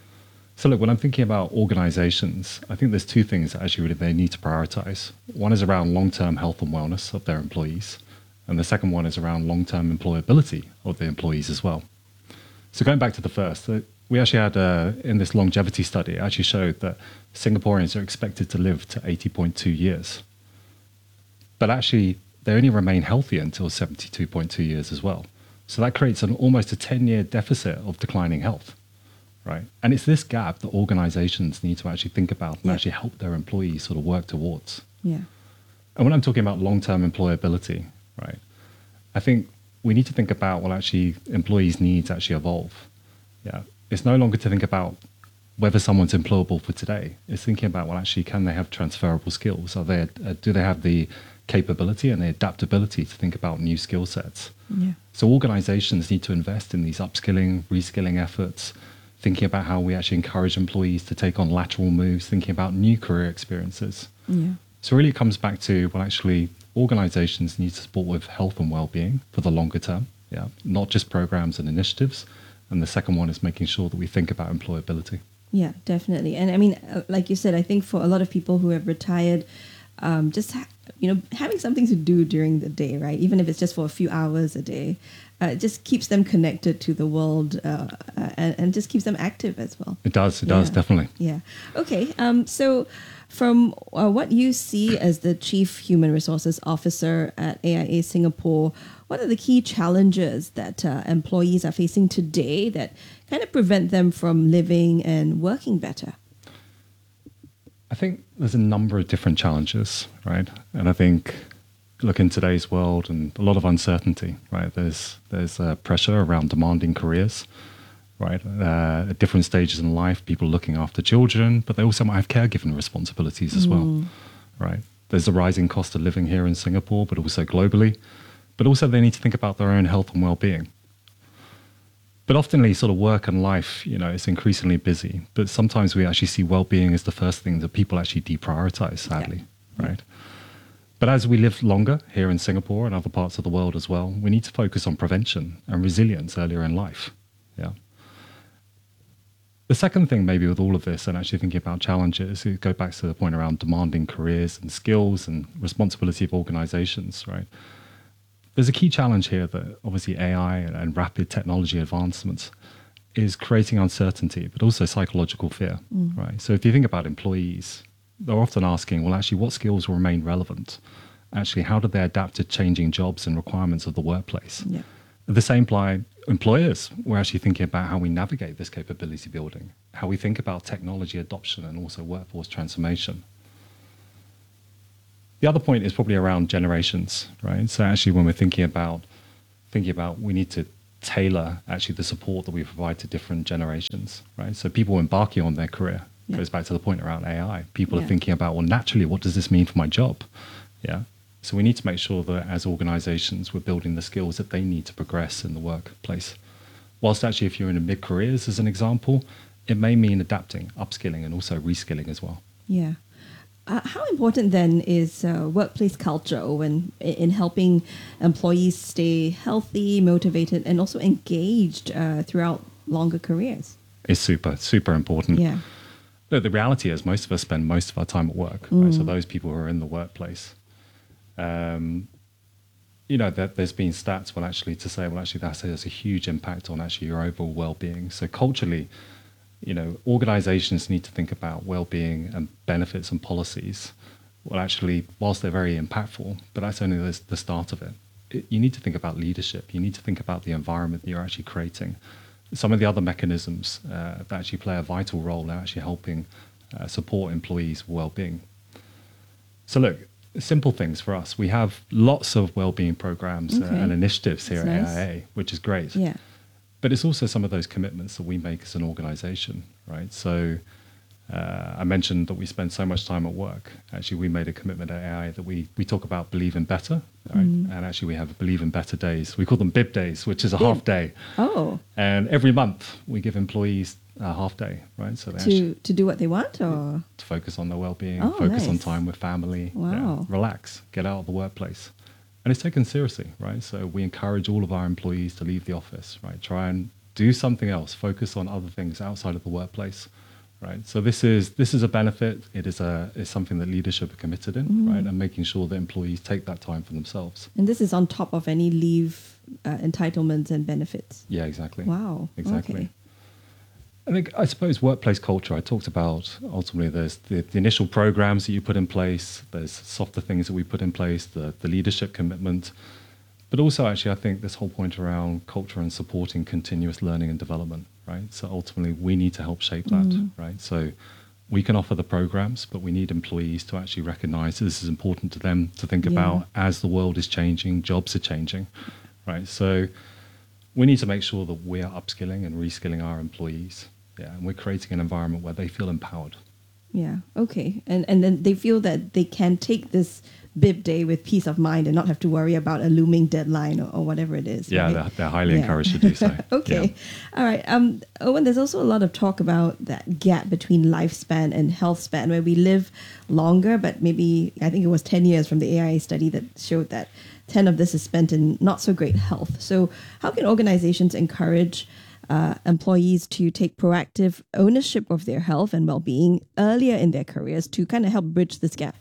So look, when I'm thinking about organizations, I think there's two things that actually really they need to prioritize. One is around long-term health and wellness of their employees, and the second one is around long-term employability of the employees as well. So going back to the first, we actually had, uh, in this longevity study, it actually showed that Singaporeans are expected to live to eighty point two years. But actually, they only remain healthy until seventy-two point two years as well. So that creates an almost a ten-year deficit of declining health, right? And it's this gap that organizations need to actually think about and Yeah. actually help their employees sort of work towards. Yeah. And when I'm talking about long-term employability, right, I think we need to think about, well, actually, employees' needs actually evolve. Yeah. It's no longer to think about whether someone's employable for today. It's thinking about, well, actually, can they have transferable skills? Are they, uh, do they have the capability and the adaptability to think about new skill sets? Yeah. So organizations need to invest in these upskilling, reskilling efforts, thinking about how we actually encourage employees to take on lateral moves, thinking about new career experiences. Yeah. So really it comes back to, well, actually, organizations need to support with health and well-being for the longer term, yeah, not just programs and initiatives. And the second one is making sure that we think about employability. Yeah, definitely. And I mean, uh, like you said, I think for a lot of people who have retired, um, just, ha- you know, having something to do during the day, right? Even if it's just for a few hours a day, uh, it just keeps them connected to the world uh, uh, and, and just keeps them active as well. It does, it Yeah. does, definitely. Yeah. Okay. Um, so from uh, what you see as the Chief Human Resources Officer at A I A Singapore, what are the key challenges that uh, employees are facing today that kind of prevent them from living and working better? I think there's a number of different challenges, right? And I think, look, in today's world and a lot of uncertainty, right? There's there's uh, pressure around demanding careers, right? Uh, at different stages in life, people looking after children, but they also might have caregiving responsibilities as well. Mm. right? There's a rising cost of living here in Singapore, but also globally. But also they need to think about their own health and well-being. But oftenly, sort of work and life, you know, it's increasingly busy. But sometimes we actually see well-being as the first thing that people actually deprioritize, sadly, yeah. right? But as we live longer here in Singapore and other parts of the world as well, we need to focus on prevention and resilience earlier in life. Yeah. The second thing maybe with all of this and actually thinking about challenges, it goes back to the point around demanding careers and skills and responsibility of organizations, right? There's a key challenge here that obviously A I and, and rapid technology advancements is creating uncertainty, but also psychological fear, mm. right? So if you think about employees, they're often asking, well, actually, what skills will remain relevant? Actually, how do they adapt to changing jobs and requirements of the workplace? Yeah. At the same time, employers, we're actually thinking about how we navigate this capability building, how we think about technology adoption and also workforce transformation. The other point is probably around generations, right? So actually when we're thinking about thinking about we need to tailor actually the support that we provide to different generations, right? So people embarking on their career, yeah. goes back to the point around A I. People yeah. are thinking about, well, naturally, what does this mean for my job? Yeah. So we need to make sure that as organizations, we're building the skills that they need to progress in the workplace. Whilst actually, if you're in a mid-careers, as an example, it may mean adapting, upskilling, and also reskilling as well. Yeah. Uh, how important then is uh, workplace culture when in helping employees stay healthy, motivated, and also engaged uh, throughout longer careers? It's super, super important. Yeah. Look, the reality is most of us spend most of our time at work. Mm. Right? So those people who are in the workplace, um, you know, that there's been stats, well, actually, to say, well, actually, that has a huge impact on actually your overall well-being. So culturally, you know, organizations need to think about well-being and benefits and policies. Well, actually, whilst they're very impactful, but that's only the, the start of it. it. You need to think about leadership. You need to think about the environment that you're actually creating. Some of the other mechanisms uh, that actually play a vital role in actually helping uh, support employees' well-being. So look, simple things for us. We have lots of well-being programs okay. uh, and initiatives here That's at nice. A I A, which is great. Yeah. But it's also some of those commitments that we make as an organization, right? So uh, I mentioned that we spend so much time at work. Actually, we made a commitment at A I that we, we talk about believe in better, right? Mm. And actually we have believe in better days. We call them B I B days, which is a B I B. half day. Oh. And every month we give employees a half day, right? So they to actually, to do what they want, or to focus on their well-being, oh, focus nice. on time with family, wow. yeah, relax, get out of the workplace. And it's taken seriously, right? So we encourage all of our employees to leave the office, right? Try and do something else, focus on other things outside of the workplace, right? So this is this is a benefit. It is a is something that leadership are committed in, Mm. right? And making sure that employees take that time for themselves. And this is on top of any leave uh, entitlements and benefits. Yeah, exactly. Wow. Exactly. Okay. I think, I suppose, workplace culture, I talked about, ultimately, there's the, the initial programs that you put in place, there's softer things that we put in place, the, the leadership commitment, but also, actually, I think this whole point around culture and supporting continuous learning and development, right? So ultimately, we need to help shape that, Mm. right? So we can offer the programs, but we need employees to actually recognize this is important to them to think Yeah. about as the world is changing, jobs are changing, right? So we need to make sure that we are upskilling and reskilling our employees. Yeah, and we're creating an environment where they feel empowered. Yeah. Okay. And and then they feel that they can take this B I B day with peace of mind and not have to worry about a looming deadline or, or whatever it is. Yeah, right? they're, they're highly Yeah. encouraged to do so. Okay. Yeah. All right. Um, Owen, there's also a lot of talk about that gap between lifespan and health span, where we live longer, but maybe, I think it was ten years from the A I A study that showed that ten of this is spent in not so great health. So how can organizations encourage uh, employees to take proactive ownership of their health and well-being earlier in their careers to kind of help bridge this gap?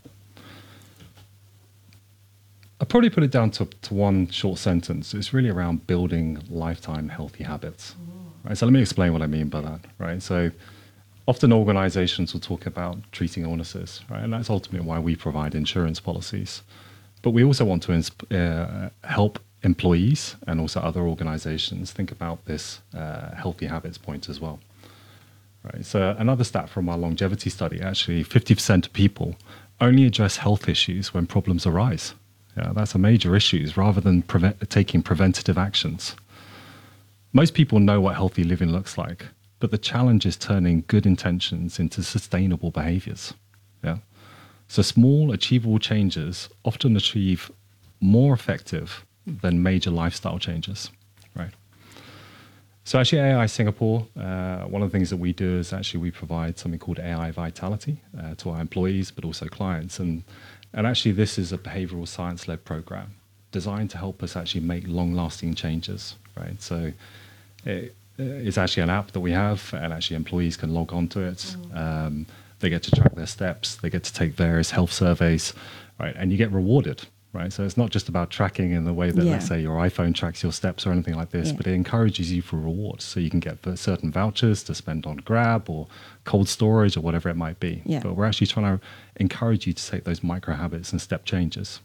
I'll probably put it down to, to one short sentence. It's really around building lifetime healthy habits. Right? So let me explain what I mean by that. Right? So often organizations will talk about treating illnesses, right? And that's ultimately why we provide insurance policies. But we also want to insp- uh, help employees and also other organizations think about this uh, healthy habits point as well. Right? So another stat from our longevity study, actually fifty percent of people only address health issues when problems arise. Yeah, that's a major issue rather than prevent, taking preventative actions. Most people know what healthy living looks like, but the challenge is turning good intentions into sustainable behaviors. Yeah. So small, achievable changes often achieve more effective than major lifestyle changes, right? So actually A I Singapore, uh, one of the things that we do is actually we provide something called A I Vitality uh, to our employees, but also clients. And, and actually this is a behavioral science-led program designed to help us actually make long-lasting changes, right? So it, it's actually an app that we have, and actually employees can log on to it. Um, they get to track their steps, they get to take various health surveys, right? And you get rewarded, right? So it's not just about tracking in the way that, Yeah. let's say, your iPhone tracks your steps or anything like this, Yeah. but it encourages you for rewards. So you can get certain vouchers to spend on Grab or cold storage or whatever it might be. Yeah. But we're actually trying to encourage you to take those micro habits and step changes.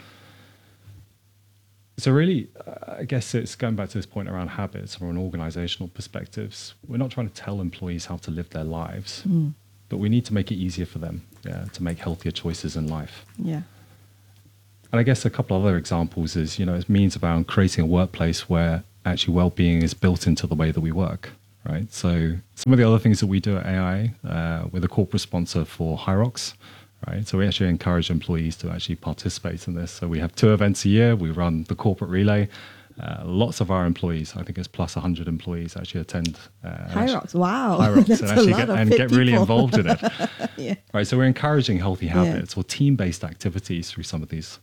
So really, uh, I guess it's going back to this point around habits from an organizational perspectives. We're not trying to tell employees how to live their lives, Mm. but we need to make it easier for them yeah, to make healthier choices in life. Yeah. And I guess a couple of other examples is, you know, it means about creating a workplace where actually well-being is built into the way that we work, right? So some of the other things that we do at A I, uh, we're the corporate sponsor for Hyrox, right? So we actually encourage employees to actually participate in this. So we have two events a year. We run the corporate relay. Uh, lots of our employees, I think it's plus one hundred employees, actually attend uh, Hyrox, wow. Hyrox That's and a actually lot get, of and fit get really people. involved in it. Yeah. Right, so we're encouraging healthy Yeah. habits or team-based activities through some of these.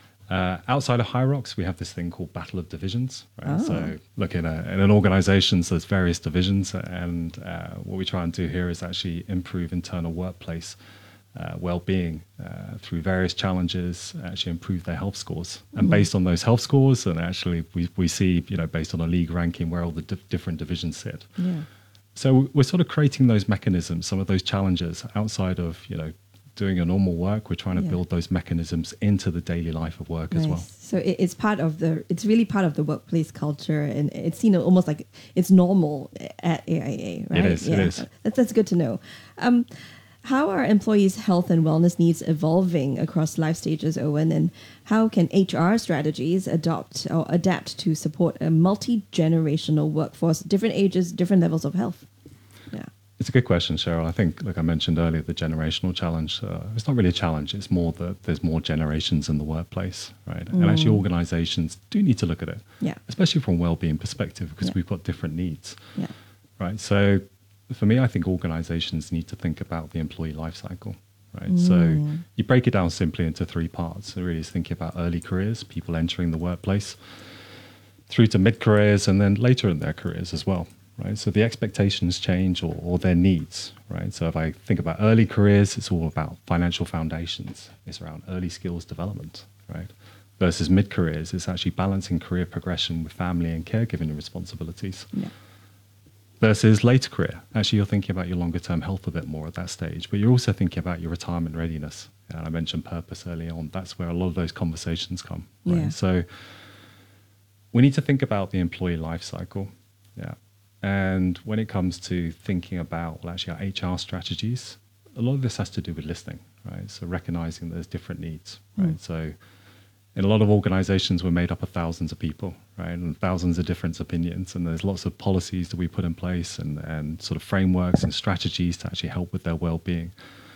Uh, outside of Hyrox, we have this thing called Battle of Divisions. Right? Oh. So, look, in, a, in an organization, so there's various divisions, and uh, what we try and do here is actually improve internal workplace uh, well-being uh, through various challenges, actually improve their health scores. And Mhm. based on those health scores, and actually we, we see, you know, based on a league ranking where all the di- different divisions sit. Yeah. So we're sort of creating those mechanisms, some of those challenges outside of, you know, doing a normal work. We're trying to Yeah. build those mechanisms into the daily life of work as well. Nice. So it, it's part of the, it's really part of the workplace culture, and it's seen almost like it's normal at A I A, right? It is, it is. That's, that's good to know. Um, how are employees' health and wellness needs evolving across life stages, Owen? And how can H R strategies adopt or adapt to support a multi-generational workforce, different ages, different levels of health? Yeah. It's a good question, Cheryl. I think, like I mentioned earlier, the generational challenge, uh, it's not really a challenge. It's more that there's more generations in the workplace, right? And actually Mm. organizations do need to look at it, Yeah. especially from a well-being perspective, because Yeah. we've got different needs, Yeah. right? So for me, I think organizations need to think about the employee life cycle, right? So Mm. you break it down simply into three parts. So really is thinking about early careers, people entering the workplace, through to mid-careers, and then later in their careers as well. Right, so the expectations change, or, or their needs, right? So if I think about early careers, it's all about financial foundations. It's around early skills development, right? Versus mid-careers, it's actually balancing career progression with family and caregiving responsibilities. Yeah. Versus later career, actually you're thinking about your longer term health a bit more at that stage, but you're also thinking about your retirement readiness. And I mentioned purpose early on. That's where a lot of those conversations come, right? Yeah. So we need to think about the employee life cycle, yeah. And when it comes to thinking about, well, actually our H R strategies, a lot of this has to do with listening, right? So recognizing there's different needs, right? Mm. So in a lot of organizations, we're made up of thousands of people, right? And thousands of different opinions. And there's lots of policies that we put in place and, and sort of frameworks and strategies to actually help with their well-being.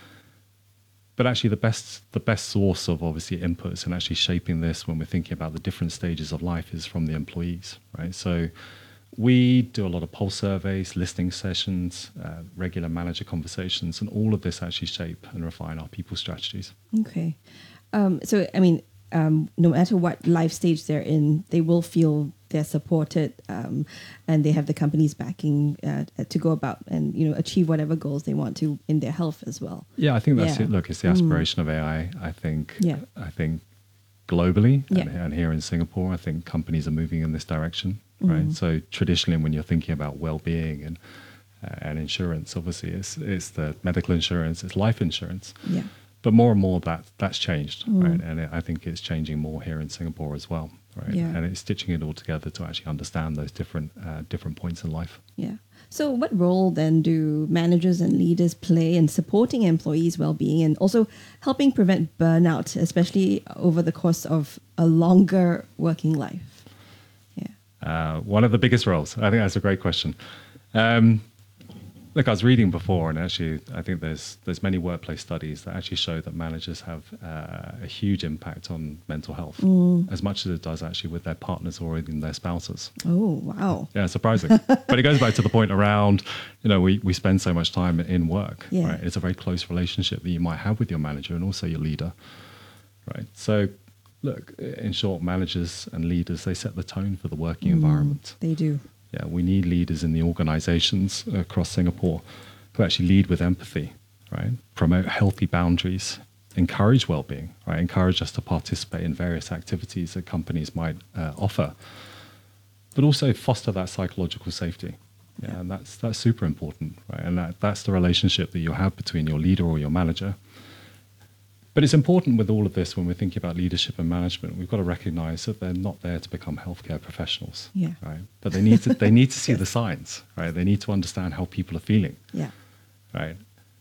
But actually the best the best source of obviously inputs and actually shaping this when we're thinking about the different stages of life is from the employees, right? So we do a lot of pulse surveys, listening sessions, uh, regular manager conversations, and all of this actually shape and refine our people strategies. Okay. Um, so, I mean, um, no matter what life stage they're in, they will feel they're supported, um, and they have the company's backing uh, to go about and, you know, achieve whatever goals they want to in their health as well. Yeah, I think that's Yeah. it. Look, it's the Mm. aspiration of A I. I think, Yeah. I think globally Yeah. and, and here in Singapore, I think companies are moving in this direction, right? Mhm. So traditionally, when you're thinking about well-being and uh, and insurance, obviously it's it's the medical insurance, it's life insurance. Yeah. But more and more that that's changed, Mm. right? And it, I think it's changing more here in Singapore as well, right? Yeah. And it's stitching it all together to actually understand those different uh, different points in life. Yeah. So, what role then do managers and leaders play in supporting employees' well-being and also helping prevent burnout, especially over the course of a longer working life? Uh, one of the biggest roles. I think that's a great question. Um, Look, I was reading before, and actually, I think there's there's many workplace studies that actually show that managers have uh, a huge impact on mental health, Mm. as much as it does actually with their partners or even their spouses. Oh, wow. Yeah, surprising. But it goes back to the point around, you know, we, we spend so much time in work, Yeah. right? It's a very close relationship that you might have with your manager and also your leader, right? So, look, in short, managers and leaders, they set the tone for the working Mm, environment. They do. Yeah, we need leaders in the organizations across Singapore who actually lead with empathy, right? Promote healthy boundaries, encourage well-being, right? Encourage us to participate in various activities that companies might uh, offer, but also foster that psychological safety. Yeah, and that's that's super important, right? And that, that's the relationship that you have between your leader or your manager. But it's important with all of this when we're thinking about leadership and management, we've got to recognize that they're not there to become healthcare professionals. Yeah. Right. But they need to they need to see the signs, right? They need to understand how people are feeling. Yeah. Right.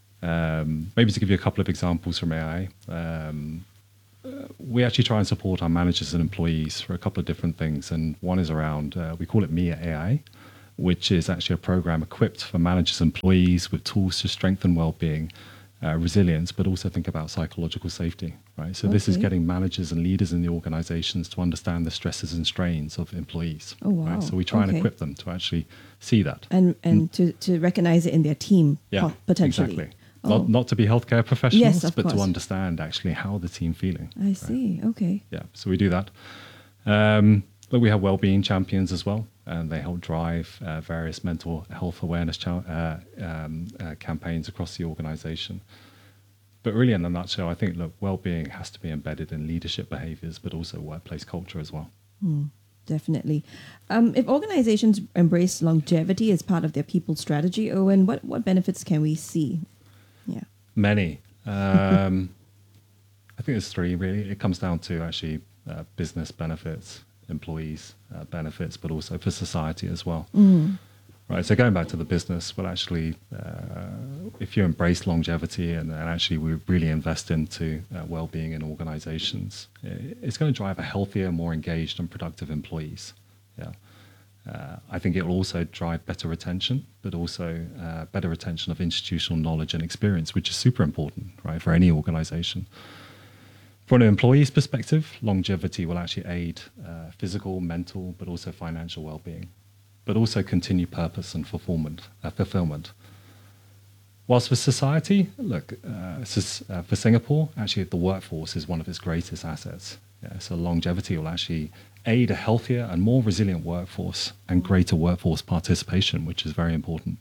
Um, maybe to give you a couple of examples from A I, um, uh, we actually try and support our managers and employees for a couple of different things. And one is around, uh, we call it Mia A I, which is actually a program equipped for managers and employees with tools to strengthen well-being, Uh, resilience, but also think about psychological safety, right? So this is Okay. getting managers and leaders in the organizations to understand the stresses and strains of employees. Oh, wow. Right? So we try and Okay. equip them to actually see that. And and to, to recognize it in their team, Yeah, po- potentially. exactly. Oh. Not, not to be healthcare professionals, Yes, of but to course. understand actually how the team feeling. I see. Okay. Yeah, so we do that. Um, but we have well-being champions as well, and they help drive uh, various mental health awareness cha- uh, um, uh, campaigns across the organization. But really, in a nutshell, I think, look, well-being has to be embedded in leadership behaviors, but also workplace culture as well. Hmm, definitely. Um, if organizations embrace longevity as part of their people strategy, Owen, what, what benefits can we see? Yeah. Many. Um, I think there's three, really. It comes down to actually uh, business benefits, employees uh, benefits, but also for society as well. Mm. Right, so going back to the business, well, actually, uh, if you embrace longevity and, and actually we really invest into uh, well-being in organizations, i- it's going to drive a healthier, more engaged and productive employees. Yeah. Uh, I think it will also drive better retention, but also uh, better retention of institutional knowledge and experience, which is super important, right, for any organization. From an employee's perspective, longevity will actually aid uh, physical, mental, but also financial well-being, but also continue purpose and fulfillment. Uh, fulfillment. Whilst for society, look, uh, sus- uh, for Singapore, actually the workforce is one of its greatest assets. Yeah, so longevity will actually aid a healthier and more resilient workforce and greater workforce participation, which is very important.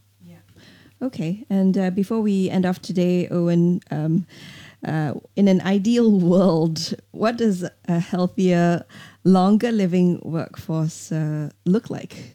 Okay. And uh, before we end off today, Owen, um, uh, in an ideal world, what does a healthier, longer living workforce uh, look like?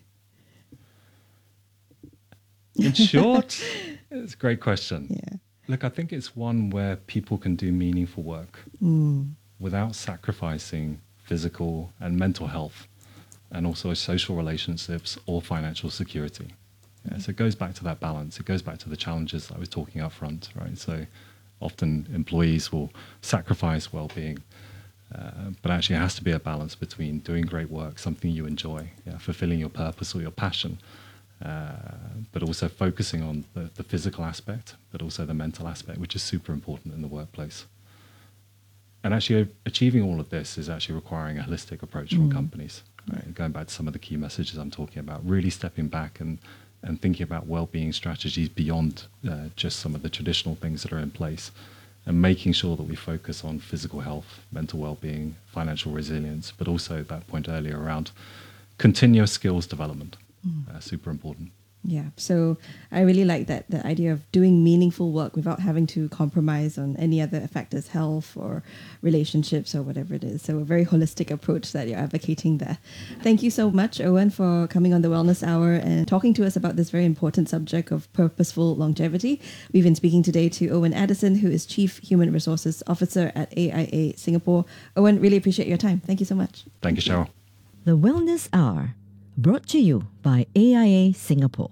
In short, it's a great question. Yeah. Look, I think it's one where people can do meaningful work Mm. without sacrificing physical and mental health, and also social relationships or financial security. Yeah, so it goes back to that balance. It goes back to the challenges I was talking up front, right? So often employees will sacrifice well-being, uh, but actually it has to be a balance between doing great work, something you enjoy, yeah, fulfilling your purpose or your passion, uh, but also focusing on the, the physical aspect, but also the mental aspect, which is super important in the workplace. And actually achieving all of this is actually requiring a holistic approach from Mm. companies. Right? Going back to some of the key messages I'm talking about, really stepping back and, and thinking about well-being strategies beyond uh, just some of the traditional things that are in place, and making sure that we focus on physical health, mental well-being, financial resilience, but also that point earlier around continuous skills development. Mm. Uh, super important. Yeah, so I really like that the idea of doing meaningful work without having to compromise on any other factors, health or relationships or whatever it is. So a very holistic approach that you're advocating there. Thank you so much, Owen, for coming on the Wellness Hour and talking to us about this very important subject of purposeful longevity. We've been speaking today to Owen Addison, who is Chief Human Resources Officer at A I A Singapore. Owen, really appreciate your time. Thank you so much. Thank you, Cheryl. The Wellness Hour, brought to you by A I A Singapore.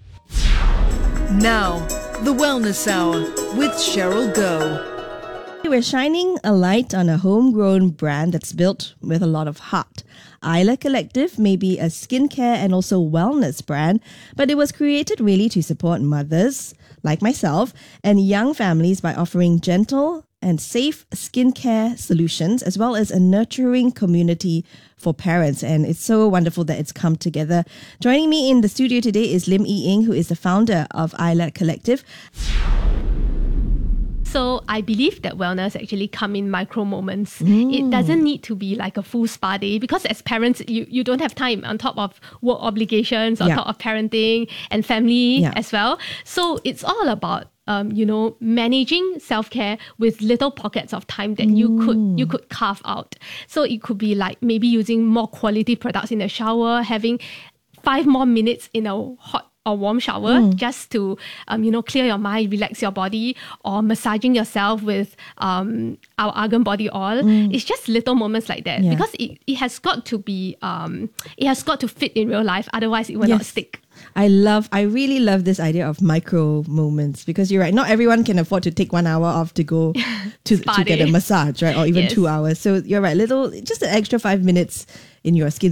Now, the Wellness Hour with Cheryl Goh. we're shining a light on a homegrown brand that's built with a lot of heart. Isla Collective may be a skincare and also wellness brand, but it was created really to support mothers, like myself, and young families by offering gentle and safe skincare solutions, as well as a nurturing community for parents. And it's so wonderful that it's come together. Joining me in the studio today is Lim Yi Ing, who is the founder of Isla Collective. So I believe that wellness actually come in micro moments. Mm. It doesn't need to be like a full spa day, because as parents, you, you don't have time on top of work obligations, on Yeah. top of parenting and family Yeah. as well. So it's all about um, you know, managing self-care with little pockets of time that you could you could carve out. So it could be like maybe using more quality products in the shower, having five more minutes in a hot or warm shower Mm. just to um, you know, clear your mind, relax your body, or massaging yourself with um, our Argan body oil. Mm. It's just little moments like that, Yeah. because it, it has got to be um, it has got to fit in real life, otherwise it will not Yes. stick. I love, I really love this idea of micro moments, because you're right, not everyone can afford to take one hour off to go to, Spa to get a day. massage, right? Or even Yes. two hours. So you're right, little, just an extra five minutes in your skin